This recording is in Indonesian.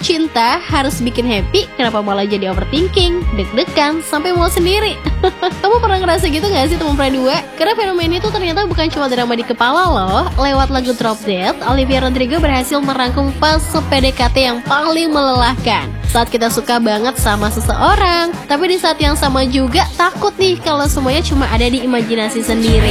cinta harus bikin happy, kenapa malah jadi overthinking, deg-degan, sampai mau sendiri? Kamu pernah ngerasa gitu gak sih teman Pride 2? Karena fenomena itu ternyata bukan cuma drama di kepala loh. Lewat lagu Drop Dead, Olivia Rodrigo berhasil merangkum fase PDKT yang paling melelahkan. Saat kita suka banget sama seseorang, tapi di saat yang sama juga takut nih kalau semuanya cuma ada di imajinasi sendiri.